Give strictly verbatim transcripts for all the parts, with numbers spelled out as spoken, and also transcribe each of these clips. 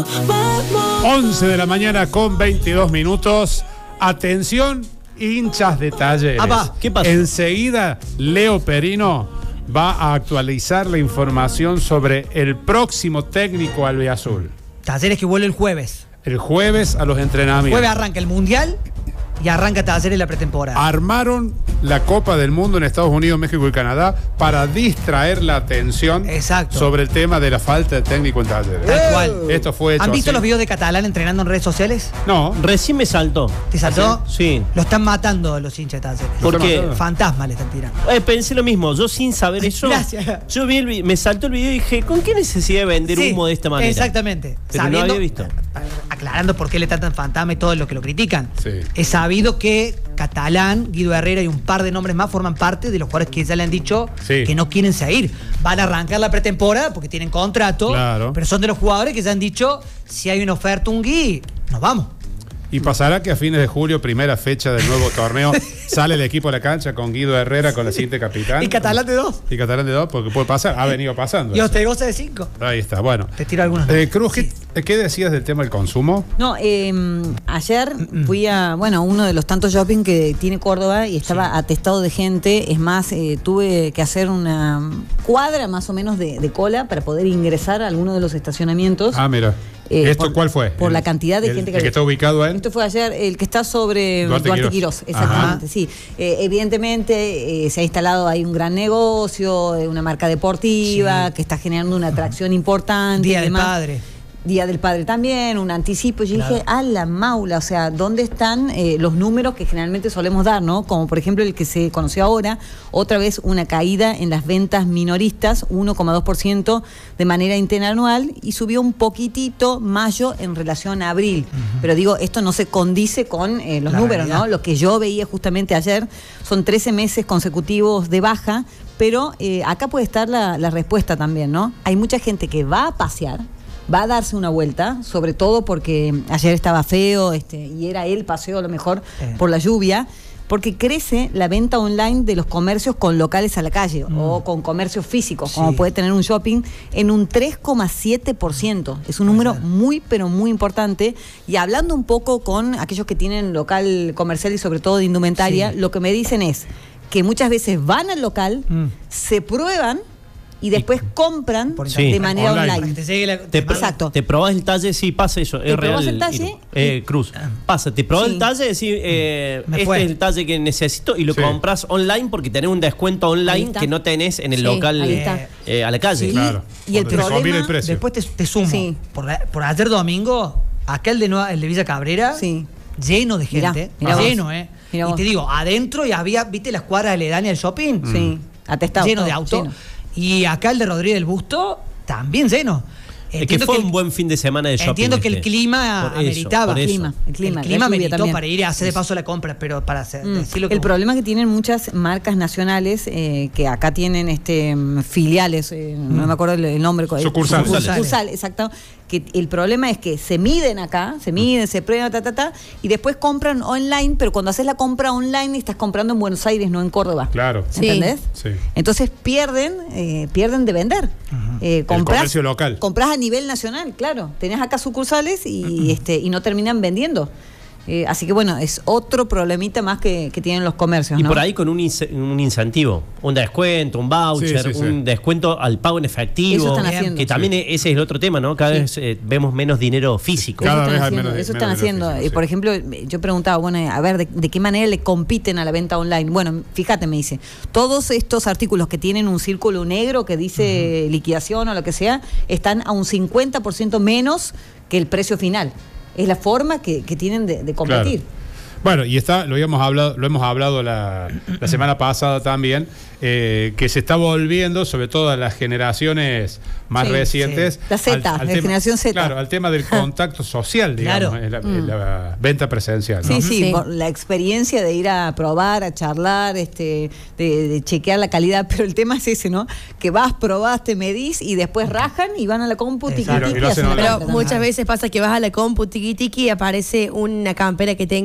once de la mañana con veintidós minutos. Atención, hinchas de Talleres. Apa, ¿qué pasa? Enseguida, Leo Perino va a actualizar la información sobre el próximo técnico albiazul. Talleres que vuelve el jueves. El jueves a los entrenamientos. Jueves arranca el Mundial y arranca Talleres la pretemporada. Armaron la Copa del Mundo en Estados Unidos, México y Canadá para distraer la atención Exacto. sobre el tema de la falta de técnico en Talleres. Tal cual. Esto fue hecho ¿Han visto así. los videos de Catalán entrenando en redes sociales? No. Recién me saltó. ¿Te saltó? Sí. Lo están matando los hinchas de Talleres. ¿Por qué? matando. Fantasma le están tirando. Eh, pensé lo mismo, yo sin saber eso. Gracias. Yo vi el vi- me saltó el video y dije, ¿con qué necesidad de vender Sí, humo de esta manera? Exactamente. Pero no había visto. Aclarando por qué le tratan fantasma y todo lo que lo critican. Sí. Es sabido que Catalán, Guido Herrera y un par de nombres más forman parte de los jugadores que ya le han dicho Sí. que no quieren seguir. Van a arrancar la pretemporada porque tienen contrato, Claro. pero son de los jugadores que ya han dicho, si hay una oferta, un Gui, nos vamos. Y pasará que a fines de julio, primera fecha del nuevo torneo, sale el equipo a la cancha con Guido Herrera con la siguiente capitán. Y Catalán de dos. Y Catalán de dos, porque puede pasar, ha venido pasando. Y eso. Ostegoza de cinco. Ahí está, bueno. Te tiro algunos. Eh, Cruz, ¿qué, Sí. ¿qué decías del tema del consumo? No, eh, ayer fui a, bueno, uno de los tantos shopping que tiene Córdoba y estaba Sí. atestado de gente. Es más, eh, tuve que hacer una cuadra más o menos de, de cola para poder ingresar a alguno de los estacionamientos. Ah, mira. Eh, ¿Esto por- cuál fue? Por El- la cantidad de el- gente que el que había. está ubicado en. Esto fue ayer, el que está sobre Duarte Duarte, Quirós. Quirós, exactamente, Ajá. sí. Eh, evidentemente eh, se ha instalado ahí un gran negocio, eh, una marca deportiva, Sí. que está generando una atracción importante. Día y del demás. Padre. Día del Padre también, un anticipo. Yo Claro. dije, a la maula, o sea, ¿dónde están eh, los números que generalmente solemos dar, ¿no? Como por ejemplo el que se conoció ahora, otra vez una caída en las ventas minoristas, uno coma dos por ciento de manera interanual, y subió un poquitito mayo en relación a abril. Uh-huh. Pero digo, esto no se condice con eh, los La números, realidad. ¿no? Lo que yo veía justamente ayer son trece meses consecutivos de baja, pero eh, acá puede estar la, la respuesta también, ¿no? Hay mucha gente que va a pasear, va a darse una vuelta, sobre todo porque ayer estaba feo este, y era el paseo a lo mejor Eh. por la lluvia, porque crece la venta online de los comercios con locales a la calle Mm. o con comercios físicos, Sí. como puede tener un shopping, en un tres coma siete por ciento. Es un número muy, pero muy importante. Y hablando un poco con aquellos que tienen local comercial y sobre todo de indumentaria, Sí. lo que me dicen es que muchas veces van al local, Mm. se prueban y después compran Por Sí. de manera Online. online. Para que te llegue la- Te, te manda- Exacto. te probás el talle, sí, pasa eso, es ¿Te real. probás el talle? Iru. Eh, Cruz, pasa, te probás Sí. el talle, decís, eh, Me este fue. es el talle que necesito y lo Sí. compras online porque tenés un descuento Ahí online está. que no tenés en el Sí, local ahí está. eh, a la calle. Sí. Claro. Y el Porque te conviene problema- el precio. Después te, te sumo. Sí. Por, la- por ayer domingo, aquel de, Nueva- el de Villa Cabrera, Sí. lleno de Mirá, gente. mirá vos. lleno, ¿eh? Mirá y vos. te digo, adentro y había, ¿viste las cuadras aledañas del shopping? Sí, atestado. Lleno de todo, autos. lleno. Y acá el de Rodríguez del Busto, también lleno. Es que Entiendo fue el- un buen fin de semana de shopping. Entiendo que el este. clima Por eso, ameritaba. por El eso. clima, el clima, el clima la lluvia ameritó también. para ir a hacer de paso la compra, pero para hacer, Mm. decirlo El como- problema que tienen muchas marcas nacionales eh, que acá tienen este mm, filiales, eh, no me acuerdo el, el nombre. eh, Sucursales. Sucursal, exacto. Que el problema es que se miden acá, se miden, se prueban, ta, ta, ta, y después compran online, pero cuando haces la compra online estás comprando en Buenos Aires, no en Córdoba. Claro. ¿Me ¿Entendés? Sí. Entonces pierden, eh, pierden de vender. Eh, comprás- comercio local. Comprás a nivel nacional, claro. Tenés acá sucursales y, este, y no terminan vendiendo. Eh, así que bueno, es otro problemita más que, que tienen los comercios, Y ¿no? por ahí con un, ince- un incentivo, un descuento, un voucher, Sí, sí, sí. un descuento al pago en efectivo. Eso están Bien, haciendo. Que también ese es el otro tema, ¿no? Cada Sí. vez eh, vemos menos dinero físico. Cada Eso vez están hay haciendo, menos- eso menos están dinero haciendo. físico, Eh, sí. Por ejemplo, yo preguntaba, bueno, a ver, ¿de, de qué manera le compiten a la venta online? Bueno, fíjate, me dice, todos estos artículos que tienen un círculo negro que dice liquidación o lo que sea, están a un cincuenta por ciento menos que el precio final. Es la forma que, que tienen de, de competir. Claro. Bueno, y está, lo habíamos hablado, lo hemos hablado la, la semana pasada también, eh, que se está volviendo, sobre todo a las generaciones más Sí, recientes. sí. La Z, la generación Z. Claro, al tema del contacto social, digamos, Claro. en la, en la venta presencial, ¿no? Sí, sí, Sí. por la experiencia de ir a probar, a charlar, este, de, de chequear la calidad, pero el tema es ese, ¿no? Que vas, probás, te medís y después rajan y van a la compu, tiqui, Exacto. tiqui, Y lo hacen hacen la online. Pero compra. muchas veces pasa que vas a la compu tiki tiki y aparece una campera que te encanta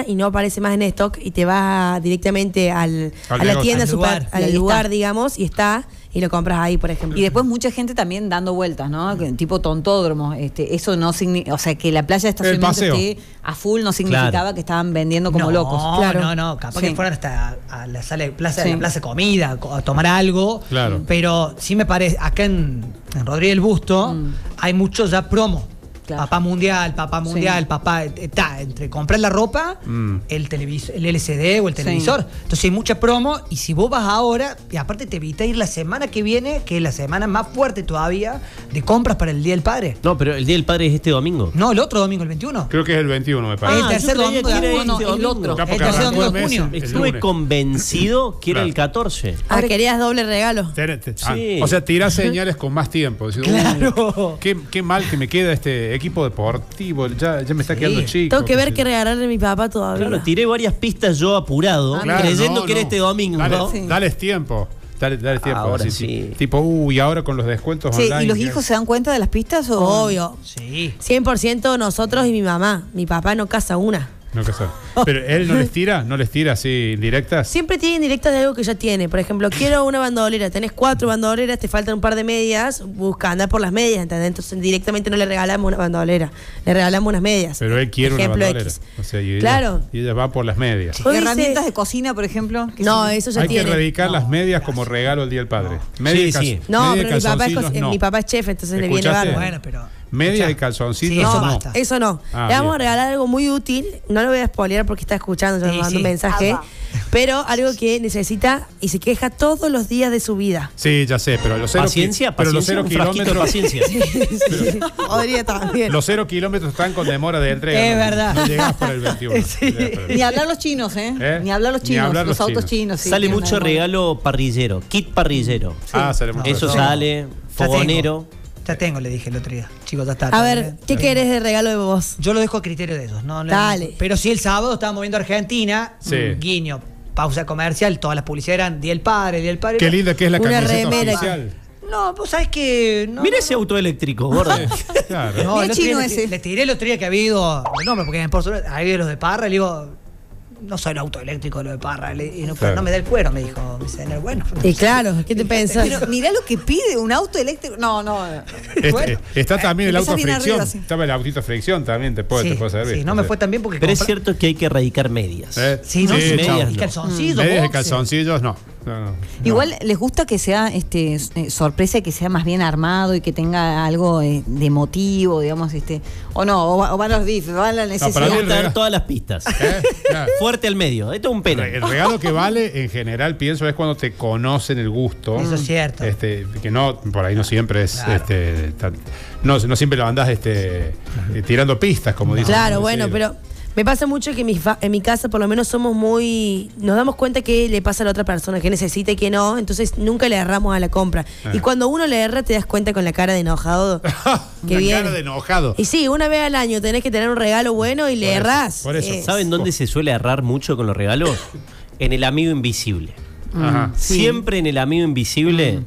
y no aparece más en stock y te vas directamente al, Al a la negocio. tienda, Al super- lugar. Y al ahí lugar, está. digamos, y está, y lo compras ahí, por ejemplo. Y después mucha gente también dando vueltas, ¿no? Que- Tipo tontódromo. Este, eso no significa, o sea, que la playa de estacionamiento paseo. esté a full no significaba Claro. que estaban vendiendo como no, locos. Claro. No, no, capaz Sí. que fueran hasta a la sala de plaza, Sí. a la plaza de comida, co- a tomar algo. Claro. Pero sí me parece, acá en, en Rodríguez el Busto Mm. hay mucho ya promo. Claro. Papá mundial, papá mundial, Sí. papá. Está entre comprar la ropa, Mm. el televisor, el L C D o el Sí. televisor. Entonces hay mucha promo y si vos vas ahora, y aparte te evita ir la semana que viene, que es la semana más fuerte todavía, de compras para el Día del Padre. No, pero el Día del Padre es este domingo. No, el otro domingo, el veintiuno. Creo que es el veintiuno, me el parece. Ah, tercer yo creía domingo que de era junio. no, este el domingo. otro. Claro, el porque tercer arrancó domingo el de mes junio. el- el Estuve lunes. convencido que era Claro. el catorce. Ah, querías doble regalo. Te- te- ah, Sí. o sea, tirás señales con más tiempo. Decís, "Uy, Claro. qué, qué mal que me queda este equipo deportivo. Ya, ya me está Sí. quedando chico. Tengo que ver qué qué sé yo". regalarle a mi papá todavía. Claro, tiré varias pistas yo apurado, Ah, Claro, creyendo no, que era no. este domingo. Dale, ¿no? Sí. Dales tiempo. Dale, dale tiempo. Ahora así, sí. Tipo, uy, ahora con los descuentos Sí, online. ¿y los que- hijos se dan cuenta de las pistas o Obvio. Sí. cien por ciento nosotros y mi mamá. Mi papá no casa una. No, que sabe. Pero él no les tira, no les tira así directas. Siempre tiene indirectas de algo que ya tiene. Por ejemplo, quiero una bandolera. Tenés cuatro bandoleras, te faltan un par de medias. Busca andar por las medias, ¿entendés? Entonces directamente no le regalamos una bandolera. Le regalamos unas medias. Pero él quiere Ejemplo una bandolera. X. O sea, y ella, Claro. y ella va por las medias. Hoy herramientas dice- de cocina, por ejemplo? ¿Qué No, sé yo? eso ya Hay que tiene. erradicar las medias como regalo el Día del Padre. Media y Sí, cal- sí. No, media y pero mi papá, es, calzoncillos, co- no. mi papá es chef, entonces le viene ¿Escuchaste? bárbaro. Bueno, pero. Media escuchá. y calzoncillos, Sí, eso eso no. basta. Eso no. Ah, Le vamos bien. a regalar algo muy útil. No lo voy a spoilear porque está escuchando, ya Sí, me mandó sí. un mensaje. Ah, va. Pero algo que necesita y se queja todos los días de su vida. Sí, ya sé, pero los cero, Paciencia, ki- pero los paciencia, cero un frasquito de kilómetros. paciencia. Podría también. Los cero kilómetros están con demora de entrega. Es no, verdad. No llegás para el veintiuno. Sí. No llegás para el Ni hablar los chinos, ¿eh? ¿Eh? Ni hablar los Ni chinos, hablar los, los autos chinos. chinos. sí, Sale tienen mucho una- regalo parrillero, kit parrillero. Ah, sale mucho. Eso de sale, Ya fogonero. tengo. Ya tengo, le dije el otro día. Chicos, ya está. A está ver, bien. ¿qué querés de regalo de vos? Yo lo dejo a criterio de ellos. No, no- Dale. Pero si el sábado estábamos viendo Argentina, Sí. mm, guiño, pausa comercial, todas las publicidades eran Día del Padre, Día del Padre. Qué linda que es la Una camiseta remera. oficial. No, vos sabés que. No, Mira no, ese auto eléctrico, gordo. Claro. No, Mira el otro día chino le, ese. le tiré el otro día que ha habido. No, porque en por suerte, ha habido los de Parra, le digo. No soy el auto eléctrico, lo de Parra. Le- y no, Claro. no me da el cuero, me dijo. Me dice, "No, bueno. Y claro, ¿qué te pensás? Pero mirá lo que pide un auto eléctrico. No, no. Este, Bueno, está también el empezás auto bien fricción. arriba, sí. Estaba el autito fricción también, te puede, Sí, te puede servir. sí, no me fue tan bien porque. Pero es compra- cierto que hay que erradicar medias. ¿Eh? Sí, no, Sí, sí, medias y no. calzoncillos, Medias de boxer. calzoncillos, no. No, no, Igual no. les gusta que sea este eh, sorpresa, que sea más bien armado y que tenga algo eh, de motivo, digamos, este. O no, o, va- o van los bifes, va la para necesidad. mí el Vamos a dar regalo- todas las pistas. ¿Eh? Claro. Fuerte al medio. Esto es un pena. El regalo que vale, en general, pienso, es cuando te conocen el gusto. Eso es cierto. Este, que no, por ahí no siempre es, Claro. este, tan- no, no siempre lo andás este, eh, tirando pistas, como dicen. Claro, Sí. bueno, pero me pasa mucho que mi fa- en mi casa por lo menos somos muy... Nos damos cuenta que le pasa a la otra persona, que necesita y que no, entonces nunca le erramos a la compra. Ah. Y cuando uno le erra te das cuenta con la cara de enojado que Una viene. cara de enojado. Y sí, una vez al año tenés que tener un regalo bueno y le Por eso, errás. por eso. Eh, ¿Saben dónde se suele errar mucho con los regalos? En el amigo invisible. Ajá. Sí. Siempre en el amigo invisible.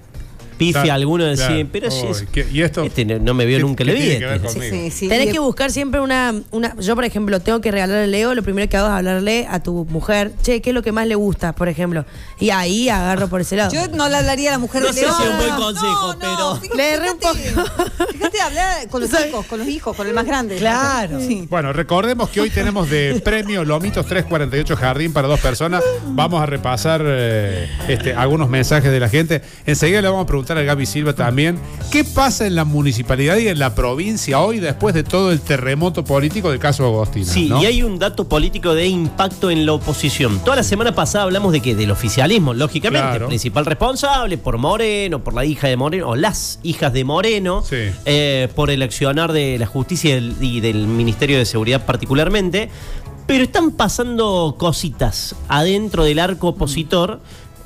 Pifia Claro, alguno decir, claro. pero si es- Uy, ¿qué- ¿y esto? este no, no me vio ¿Qué- nunca qué le tiene vi. que ver este. conmigo? Sí, sí. Tenés Y- que buscar siempre una, una... Yo, por ejemplo, tengo que regalarle a Leo, lo primero que hago es hablarle a tu mujer, che, ¿qué es lo que más le gusta, por ejemplo? Y ahí agarro por ese lado. Yo no le hablaría a la mujer No de sé Leo. si es un buen No, consejo, no, pero- fíjate, Le erré un fíjate, Fíjate hablar con los ¿Sabes? hijos, con los hijos, con el más grande. Claro. Sí. Bueno, recordemos que hoy tenemos de premio Lomitos trescientos cuarenta y ocho Jardín para dos personas. Vamos a repasar eh, este, algunos mensajes de la gente. Enseguida le vamos a preguntar a Gaby Silva también qué pasa en la municipalidad y en la provincia hoy después de todo el terremoto político del caso Agostina. Sí, ¿no? y hay un dato político de impacto en la oposición. Toda la semana pasada hablamos de que del oficialismo, lógicamente, Claro. principal responsable por Moreno, por la hija de Moreno, o las hijas de Moreno, Sí. eh, por el accionar de la justicia y del, y del Ministerio de Seguridad particularmente. Pero están pasando cositas adentro del arco opositor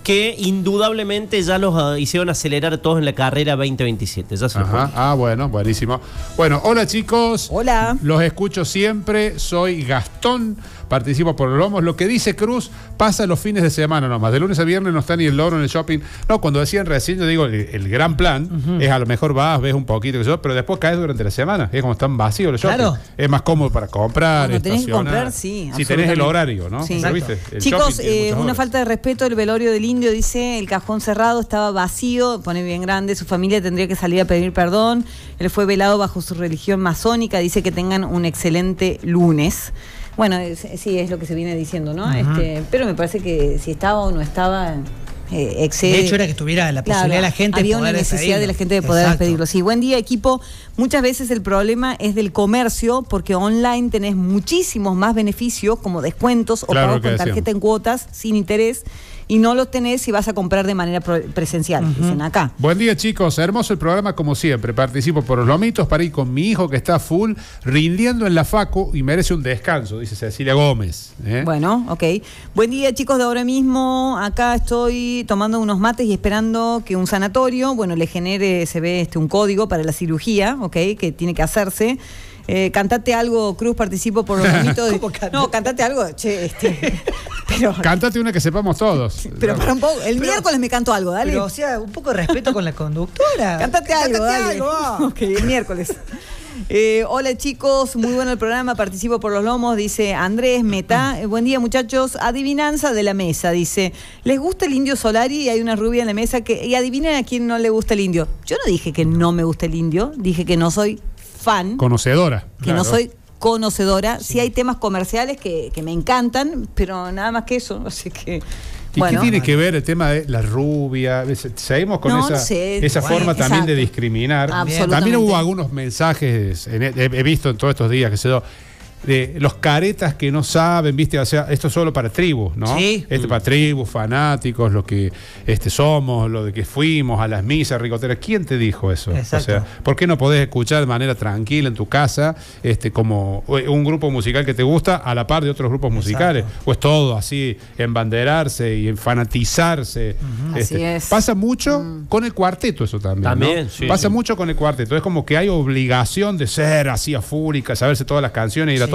que indudablemente ya los uh, hicieron acelerar todos en la carrera veinte veintisiete. Ya se los Ajá. pongo. Ah, bueno, buenísimo. Bueno, hola chicos. Hola. Los escucho siempre. Soy Gastón. Participo por los lomos. Lo que dice Cruz pasa los fines de semana nomás. De lunes a viernes no está ni el logro en el shopping. No, cuando decían recién, yo digo, el, el gran plan uh-huh. es a lo mejor vas, ves un poquito, que yo, pero después caes durante la semana. Es como están vacíos los shopping. Claro. Es más cómodo para comprar, Cuando tenés que estacionar. comprar, sí, Si tenés el absolutamente. horario, ¿no? Sí. ¿Lo viste? El Chicos, shopping tiene eh, muchas una horas. falta de respeto. El velorio del indio dice, el cajón cerrado estaba vacío, pone bien grande, su familia tendría que salir a pedir perdón. Él fue velado bajo su religión masónica, dice que tengan un excelente lunes. Bueno, es- sí, es lo que se viene diciendo, ¿no? Ajá. Este, pero me parece que si estaba o no estaba, eh, excede. De hecho, era que tuviera la posibilidad de la gente de había una poder necesidad pedirlo. de la gente de poder Exacto. pedirlo. Sí, buen día, equipo. Muchas veces el problema es del comercio, porque online tenés muchísimos más beneficios, como descuentos o Claro, pagos lo que con tarjeta decíamos. en cuotas sin interés, y no los tenés si vas a comprar de manera pro- presencial, dicen acá. Buen día chicos, hermoso el programa como siempre. Participo por los lomitos para ir con mi hijo que está full, rindiendo en la facu y merece un descanso, dice Cecilia Gómez. ¿eh? Bueno, ok. Buen día, chicos, de ahora mismo. Acá estoy tomando unos mates y esperando que un sanatorio, bueno, le genere, se ve este un código para la cirugía, ok, que tiene que hacerse. Eh, cantate algo, Cruz, participo por los lomitos. de- ¿Cómo cantar? No, cantate algo, che, este. Pero, Cántate una que sepamos todos. pero para un poco, el Pero- miércoles me canto algo, dale. Pero, o sea, un poco de respeto con la conductora. Cántate algo, Cántate dale. algo, va. Ok, el miércoles. Eh, hola chicos, muy bueno el programa, participo por los lomos, dice Andrés Meta. Eh, buen día muchachos, adivinanza de la mesa, dice, ¿les gusta el indio Solari? Y hay una rubia en la mesa que, y adivinen a quién no le gusta el indio. Yo no dije que no me gusta el indio, dije que no soy fan, Conocedora. que claro. no soy conocedora. Sí, hay temas comerciales que, que me encantan, pero nada más que eso, así que... ¿Y bueno. qué tiene que ver el tema de la rubia? ¿Ves? Seguimos con No, esa, sé. esa Bueno, forma también de exacto. discriminar. Absolutamente. También hubo algunos mensajes, en- he, he visto en todos estos días, que se dio, de los caretas que no saben, ¿viste? O sea, esto es solo para tribus, ¿no? Sí. Este para tribus, fanáticos, lo que este, somos, lo de que fuimos a las misas ricoteras. ¿Quién te dijo eso? Exacto. O sea, ¿por qué no podés escuchar de manera tranquila en tu casa este, como un grupo musical que te gusta a la par de otros grupos musicales? O es todo así, embanderarse y fanatizarse. Así es. Pasa mucho con el cuarteto eso también. También, ¿no? sí, Pasa sí. mucho con el cuarteto. Es como que hay obligación de ser así afúrica, saberse todas las canciones, ir a Sí.